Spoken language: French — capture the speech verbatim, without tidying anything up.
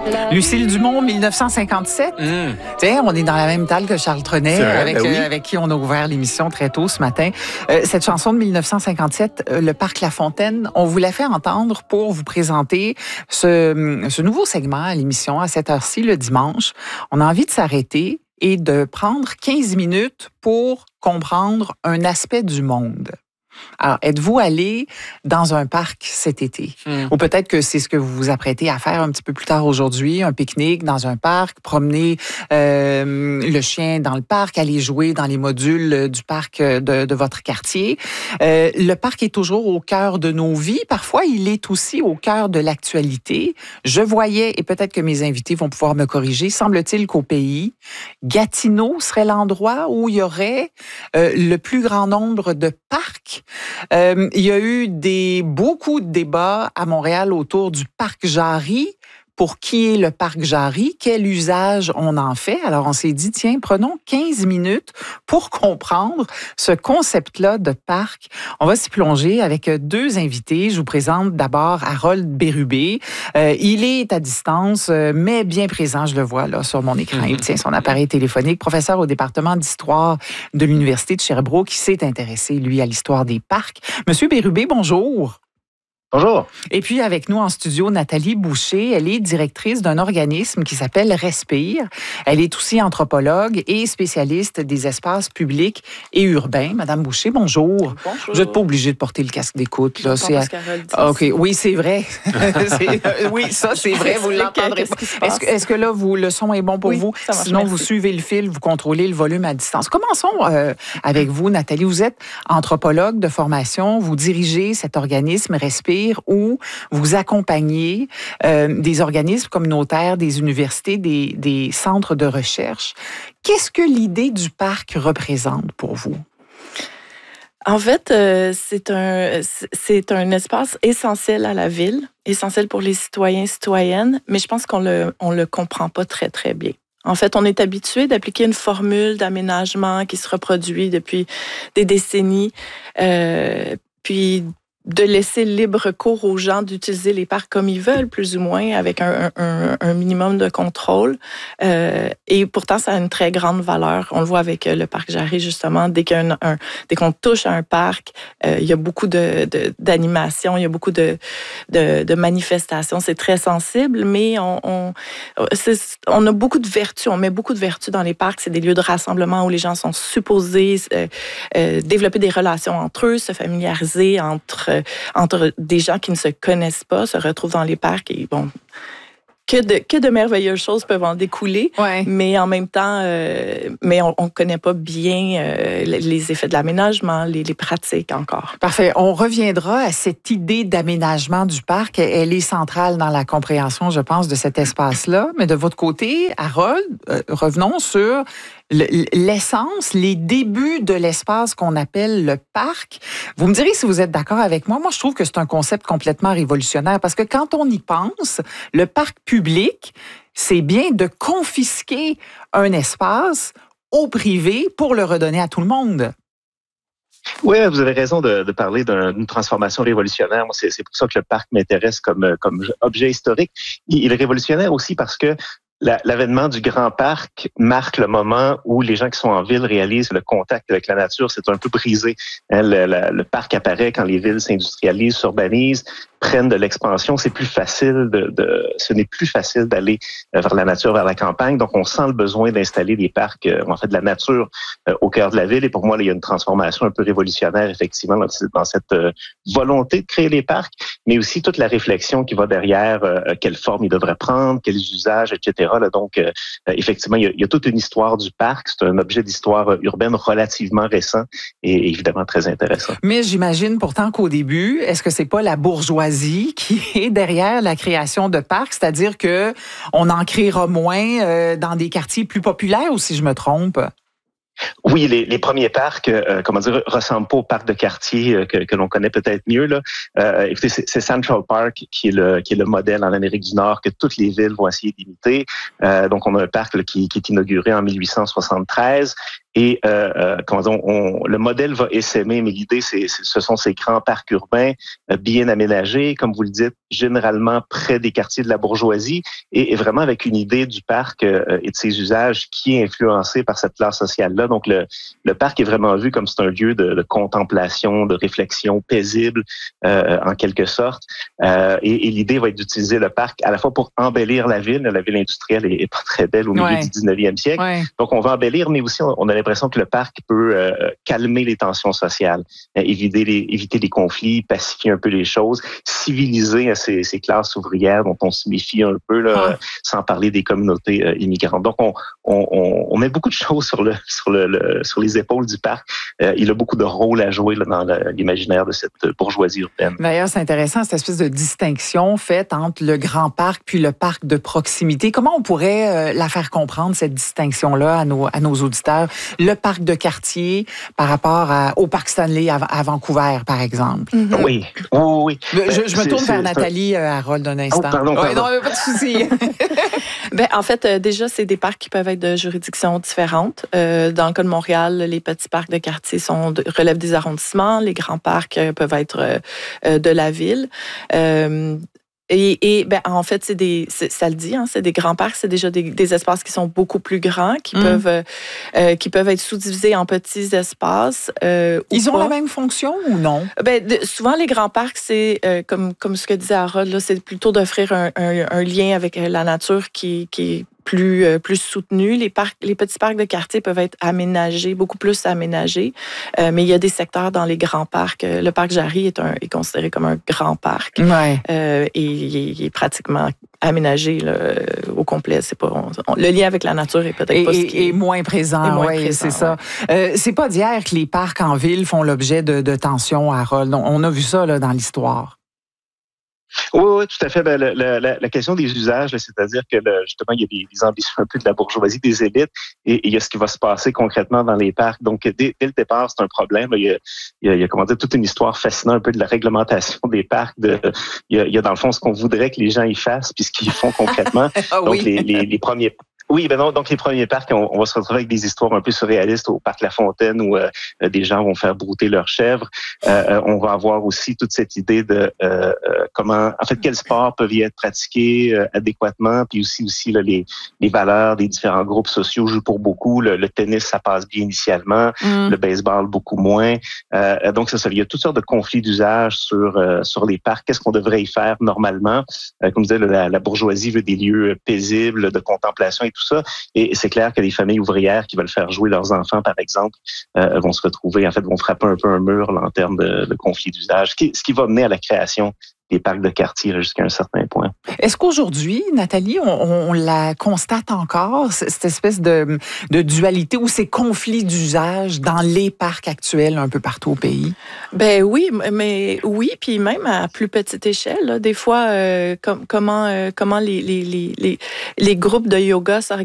Lucille Dumont, mille neuf cent cinquante-sept. Mm. Tiens, on est dans la même table que Charles Trenet, vrai, avec, ben oui. euh, avec qui on a ouvert l'émission très tôt ce matin. Euh, cette chanson de mille neuf cent cinquante-sept, euh, le Parc La Fontaine, on vous l'a fait entendre pour vous présenter ce, ce nouveau segment à l'émission à cette heure-ci, le dimanche. On a envie de s'arrêter et de prendre quinze minutes pour comprendre un aspect du monde. Alors, êtes-vous allé dans un parc cet été? Mm. Ou peut-être que c'est ce que vous vous apprêtez à faire un petit peu plus tard aujourd'hui, un pique-nique dans un parc, promener euh, le chien dans le parc, aller jouer dans les modules du parc de, de votre quartier. Euh, le parc est toujours au cœur de nos vies. Parfois, il est aussi au cœur de l'actualité. Je voyais, et peut-être que mes invités vont pouvoir me corriger, semble-t-il qu'au pays, Gatineau serait l'endroit où il y aurait euh, le plus grand nombre de parcs. Euh, il y a eu des, beaucoup de débats à Montréal autour du parc Jarry. Pour qui est le parc Jarry? Quel usage on en fait? Alors, on s'est dit, tiens, prenons quinze minutes pour comprendre ce concept-là de parc. On va s'y plonger avec deux invités. Je vous présente d'abord Harold Bérubé. Euh, il est à distance, mais bien présent, je le vois là sur mon écran. Il tient son appareil téléphonique. Professeur au département d'histoire de l'Université de Sherbrooke, qui s'est intéressé, lui, à l'histoire des parcs. Monsieur Bérubé, bonjour. Bonjour. Et puis, avec nous en studio, Nathalie Boucher. Elle est directrice d'un organisme qui s'appelle Respire. Elle est aussi anthropologue et spécialiste des espaces publics et urbains. Madame Boucher, bonjour. Bonjour. Vous n'êtes pas obligée de porter le casque d'écoute. Là. C'est à... OK. Oui, c'est vrai. c'est... Oui, ça, c'est vrai. Vous l'entendrez pas. Est-ce que, est-ce que là, vous, le son est bon pour oui, vous? Ça marche, Sinon, merci. Vous suivez le fil, vous contrôlez le volume à distance. Commençons euh, avec vous, Nathalie. Vous êtes anthropologue de formation. Vous dirigez cet organisme Respire, où vous accompagnez euh, des organismes communautaires, des universités, des, des centres de recherche. Qu'est-ce que l'idée du parc représente pour vous? En fait, euh, c'est un, c'est un espace essentiel à la ville, essentiel pour les citoyens et citoyennes, mais je pense qu'on le, on le comprend pas très, très bien. En fait, on est habitué d'appliquer une formule d'aménagement qui se reproduit depuis des décennies, euh, puis de laisser libre cours aux gens d'utiliser les parcs comme ils veulent, plus ou moins, avec un, un, un minimum de contrôle. Euh, et pourtant, ça a une très grande valeur. On le voit avec le parc Jarry, justement. Dès, qu'un, un, dès qu'on touche à un parc, euh, il y a beaucoup de, de, d'animation, il y a beaucoup de, de, de manifestations. C'est très sensible, mais on, on, c'est, on a beaucoup de vertus. On met beaucoup de vertus dans les parcs. C'est des lieux de rassemblement où les gens sont supposés euh, euh, développer des relations entre eux, se familiariser entre entre des gens qui ne se connaissent pas, se retrouvent dans les parcs et bon, que de, que de merveilleuses choses peuvent en découler, ouais. mais en même temps, euh, mais on ne connaît pas bien euh, les effets de l'aménagement, les, les pratiques encore. Parfait. On reviendra à cette idée d'aménagement du parc. Elle est centrale dans la compréhension, je pense, de cet espace-là. Mais de votre côté, Harold, euh, revenons sur l'essence, les débuts de l'espace qu'on appelle le parc. Vous me direz si vous êtes d'accord avec moi. Moi, je trouve que c'est un concept complètement révolutionnaire parce que quand on y pense, le parc public, c'est bien de confisquer un espace au privé pour le redonner à tout le monde. Oui, vous avez raison de, de parler d'une transformation révolutionnaire. Moi, c'est, c'est pour ça que le parc m'intéresse comme, comme objet historique. Il est révolutionnaire aussi parce que La, l'avènement du grand parc marque le moment où les gens qui sont en ville réalisent le contact avec la nature. C'est un peu brisé. Hein, le, le, le parc apparaît quand les villes s'industrialisent, s'urbanisent, prennent de l'expansion. C'est plus facile de, de ce n'est plus facile d'aller vers la nature, vers la campagne. Donc, on sent le besoin d'installer des parcs, euh, en fait, de la nature euh, au cœur de la ville. Et pour moi, là, il y a une transformation un peu révolutionnaire, effectivement, dans, dans cette euh, volonté de créer les parcs, mais aussi toute la réflexion qui va derrière, euh, quelle forme ils devraient prendre, quels usages, et cetera. Là, donc, euh, effectivement, il y, a, il y a toute une histoire du parc. C'est un objet d'histoire urbaine relativement récent et évidemment très intéressant. Mais j'imagine pourtant qu'au début, est-ce que c'est pas la bourgeoisie qui est derrière la création de parcs? C'est-à-dire que on en créera moins euh, dans des quartiers plus populaires, ou si je me trompe? Oui, les, les premiers parcs, euh, comment dire, ressemblent pas aux parcs de quartier euh, que, que l'on connaît peut-être mieux. Là. Euh, écoutez, c'est, c'est Central Park qui est le qui est le modèle en Amérique du Nord que toutes les villes vont essayer d'imiter. Euh, donc, on a un parc là, qui, qui est inauguré en mille huit cent soixante-treize. Et euh, euh, comment on, on, le modèle va essaimer, mais l'idée, c'est, c'est, ce sont ces grands parcs urbains euh, bien aménagés, comme vous le dites, généralement près des quartiers de la bourgeoisie, et, et vraiment avec une idée du parc euh, et de ses usages qui est influencée par cette classe sociale-là. Donc, le, le parc est vraiment vu comme c'est un lieu de, de contemplation, de réflexion paisible, euh, en quelque sorte. Euh, et, et l'idée va être d'utiliser le parc à la fois pour embellir la ville. La ville industrielle est, est pas très belle au milieu ouais. du dix-neuvième siècle. Ouais. Donc, on va embellir, mais aussi, on a l'impression que le parc peut euh, calmer les tensions sociales, euh, éviter, les, éviter les conflits, pacifier un peu les choses, civiliser euh, ces, ces classes ouvrières dont on se méfie un peu, là, ah. euh, sans parler des communautés euh, immigrantes. Donc, on, on, on met beaucoup de choses sur, le, sur, le, le, sur les épaules du parc. Euh, il a beaucoup de rôles à jouer là, dans le, l'imaginaire de cette bourgeoisie urbaine. D'ailleurs, c'est intéressant, cette espèce de distinction faite entre le grand parc puis le parc de proximité. Comment on pourrait euh, la faire comprendre, cette distinction-là, à nos, à nos auditeurs? Le parc de quartier par rapport à, au parc Stanley à, à Vancouver, par exemple. Mm-hmm. Oui, oui, oui. Je, je, je me tourne vers Nathalie, euh, Harold, un instant. Oh, pardon, pardon. Ouais, non, pas de souci. Ben, en fait, euh, déjà, c'est des parcs qui peuvent être de juridictions différentes. Euh, dans le cas de Montréal, les petits parcs de quartier sont de, relèvent des arrondissements. Les grands parcs euh, peuvent être euh, euh, de la ville. Euh, Et, et ben, en fait, c'est des, c'est, ça le dit, hein, c'est des grands parcs, c'est déjà des, des espaces qui sont beaucoup plus grands, qui mmh. peuvent, euh, qui peuvent être sous-divisés en petits espaces. Euh, Ils ont pas. la même fonction ou non? Ben, de, souvent, les grands parcs, c'est euh, comme, comme ce que disait Harold, là, c'est plutôt d'offrir un, un, un lien avec la nature qui, qui est plus euh, plus soutenu. Les parcs, les petits parcs de quartier peuvent être aménagés, beaucoup plus aménagés, euh, mais il y a des secteurs dans les grands parcs. Le parc Jarry est un est considéré comme un grand parc, ouais. euh, et il est, il est pratiquement aménagé là, au complet. C'est pas on, on, le lien avec la nature est peut-être et, pas ce qui est, est moins présent. Est moins ouais, présent, c'est ça. Ouais. Euh, c'est pas d'hier que les parcs en ville font l'objet de, de tensions, Harold. On, on a vu ça là, dans l'histoire. Oui, oui, tout à fait. Ben, la, la, la question des usages, là, c'est-à-dire que là, justement, il y a des, des ambitions un peu de la bourgeoisie, des élites, et, et il y a ce qui va se passer concrètement dans les parcs. Donc, dès, dès le départ, c'est un problème. Là. Il, y a, il, y a, il y a, comment dire, toute une histoire fascinante un peu de la réglementation des parcs. De, il, y a, il y a dans le fond ce qu'on voudrait que les gens y fassent, puis ce qu'ils font concrètement. Ah, donc, oui. les, les, les premiers... Oui, ben non, donc les premiers parcs, on, on va se retrouver avec des histoires un peu surréalistes au parc La Fontaine où euh, des gens vont faire brouter leurs chèvres. Euh, on va avoir aussi toute cette idée de euh, comment, en fait, quels sports peuvent y être pratiqués euh, adéquatement, puis aussi aussi là, les les valeurs des différents groupes sociaux jouent pour beaucoup. Le, le tennis, ça passe bien initialement, mm. le baseball beaucoup moins. Euh, donc ça, ça, il y a toutes sortes de conflits d'usage sur euh, sur les parcs. Qu'est-ce qu'on devrait y faire normalement? Euh, comme je disais, la, la bourgeoisie veut des lieux paisibles de contemplation et tout ça. Et c'est clair que les familles ouvrières qui veulent faire jouer leurs enfants, par exemple, euh, vont se retrouver, en fait, vont frapper un peu un mur là, en termes de, de conflits d'usage, ce qui, ce qui va mener à la création des parcs de quartier là, jusqu'à un certain point. Est-ce qu'aujourd'hui, Nathalie, on, on la constate encore, cette espèce de, de dualité ou ces conflits d'usage dans les parcs actuels un peu partout au pays? Ben oui, mais oui, puis même à plus petite échelle. Là, des fois, euh, com- comment, euh, comment les, les, les, les, les groupes de yoga s'organisent